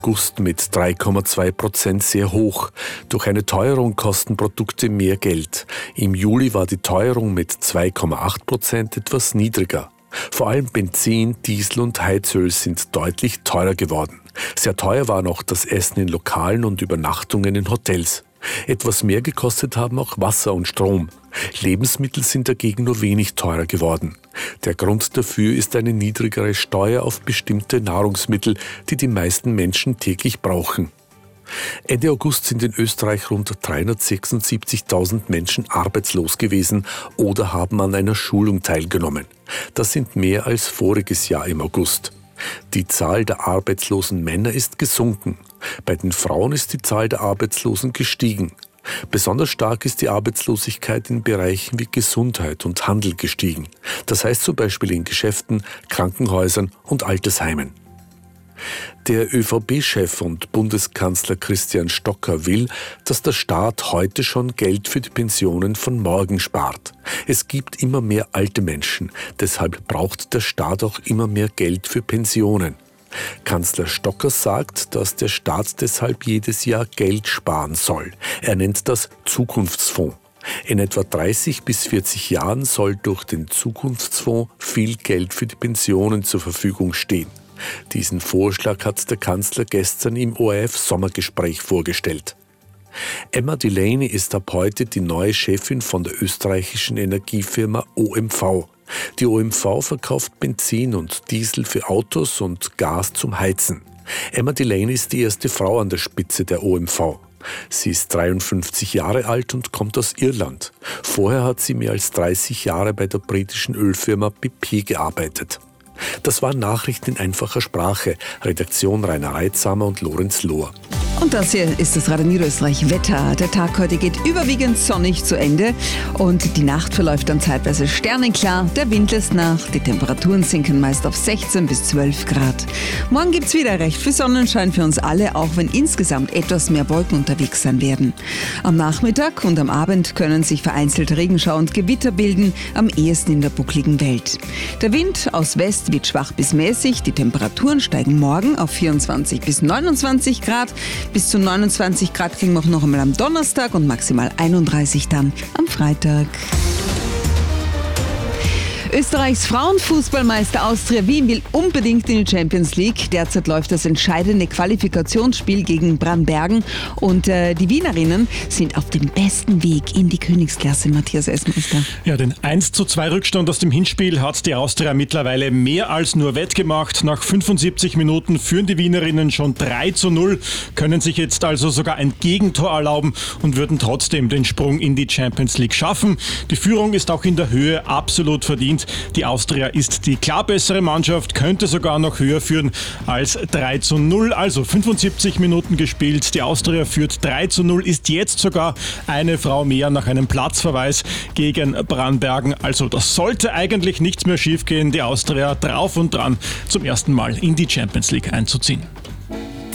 August mit 3,2% sehr hoch. Durch eine Teuerung kosten Produkte mehr Geld. Im Juli war die Teuerung mit 2,8% etwas niedriger. Vor allem Benzin, Diesel und Heizöl sind deutlich teurer geworden. Sehr teuer war noch das Essen in Lokalen und Übernachtungen in Hotels. Etwas mehr gekostet haben auch Wasser und Strom. Lebensmittel sind dagegen nur wenig teurer geworden. Der Grund dafür ist eine niedrigere Steuer auf bestimmte Nahrungsmittel, die die meisten Menschen täglich brauchen. Ende August sind in Österreich rund 376.000 Menschen arbeitslos gewesen oder haben an einer Schulung teilgenommen. Das sind mehr als voriges Jahr im August. Die Zahl der arbeitslosen Männer ist gesunken. Bei den Frauen ist die Zahl der Arbeitslosen gestiegen. Besonders stark ist die Arbeitslosigkeit in Bereichen wie Gesundheit und Handel gestiegen. Das heißt zum Beispiel in Geschäften, Krankenhäusern und Altersheimen. Der ÖVP-Chef und Bundeskanzler Christian Stocker will, dass der Staat heute schon Geld für die Pensionen von morgen spart. Es gibt immer mehr alte Menschen, deshalb braucht der Staat auch immer mehr Geld für Pensionen. Kanzler Stocker sagt, dass der Staat deshalb jedes Jahr Geld sparen soll. Er nennt das Zukunftsfonds. In etwa 30 bis 40 Jahren soll durch den Zukunftsfonds viel Geld für die Pensionen zur Verfügung stehen. Diesen Vorschlag hat der Kanzler gestern im ORF-Sommergespräch vorgestellt. Emma Delaney ist ab heute die neue Chefin von der österreichischen Energiefirma OMV. Die OMV verkauft Benzin und Diesel für Autos und Gas zum Heizen. Emma Delaney ist die erste Frau an der Spitze der OMV. Sie ist 53 Jahre alt und kommt aus Irland. Vorher hat sie mehr als 30 Jahre bei der britischen Ölfirma BP gearbeitet. Das waren Nachrichten in einfacher Sprache. Redaktion Rainer Reitsamer und Lorenz Lohr. Und das hier ist das Radio Niederösterreich Wetter. Der Tag heute geht überwiegend sonnig zu Ende und die Nacht verläuft dann zeitweise sternenklar. Der Wind lässt nach, die Temperaturen sinken meist auf 16 bis 12 Grad. Morgen gibt's wieder recht viel Sonnenschein für uns alle, auch wenn insgesamt etwas mehr Wolken unterwegs sein werden. Am Nachmittag und am Abend können sich vereinzelt Regenschauer und Gewitter bilden, am ehesten in der buckligen Welt. Der Wind aus West wird schwach bis mäßig, die Temperaturen steigen morgen auf 24 bis 29 Grad. Bis zu 29 Grad kriegen wir auch noch einmal am Donnerstag und maximal 31 dann am Freitag. Österreichs Frauenfußballmeister Austria Wien will unbedingt in die Champions League. Derzeit läuft das entscheidende Qualifikationsspiel gegen Brannbergen und die Wienerinnen sind auf dem besten Weg in die Königsklasse. Matthias Essmeister. Ja, den 1:2 Rückstand aus dem Hinspiel hat die Austria mittlerweile mehr als nur wettgemacht. Nach 75 Minuten führen die Wienerinnen schon 3:0, können sich jetzt also sogar ein Gegentor erlauben und würden trotzdem den Sprung in die Champions League schaffen. Die Führung ist auch in der Höhe absolut verdient. Die Austria ist die klar bessere Mannschaft, könnte sogar noch höher führen als 3:0. Also 75 Minuten gespielt. Die Austria führt 3:0, ist jetzt sogar eine Frau mehr nach einem Platzverweis gegen Brannbergen. Also das sollte eigentlich nichts mehr schiefgehen. Die Austria drauf und dran, zum ersten Mal in die Champions League einzuziehen.